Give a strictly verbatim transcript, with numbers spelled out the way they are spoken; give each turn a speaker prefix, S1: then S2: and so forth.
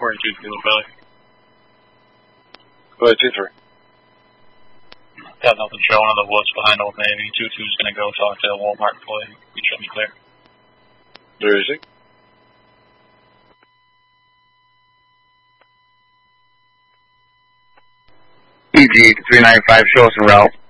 S1: forty-two, Kilo Belly.
S2: Go ahead, two three.
S1: Got nothing showing in the woods behind Old Navy. two two's going to go talk to Walmart employee. You show me clear.
S2: Where is he?
S3: E G three ninety-five, show us a route.